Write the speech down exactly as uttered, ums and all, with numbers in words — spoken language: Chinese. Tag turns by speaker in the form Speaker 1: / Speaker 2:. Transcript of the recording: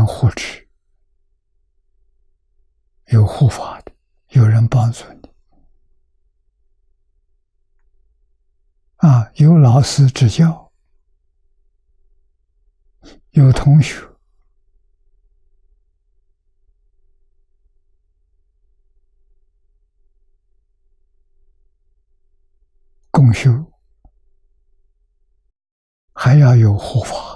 Speaker 1: 护持，有护法的，有人帮助你，啊，有老师指教，有同学，共修，还要有护法。